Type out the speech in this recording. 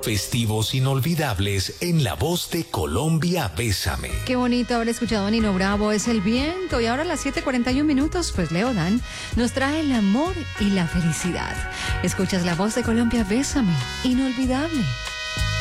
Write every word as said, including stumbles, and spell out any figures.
Festivos inolvidables en la voz de Colombia, Bésame. Qué bonito haber escuchado a Nino Bravo, Es el Viento. Y ahora a las siete cuarenta y un minutos, pues Leo Dan nos trae el amor y la felicidad. Escuchas la voz de Colombia, Bésame, inolvidable.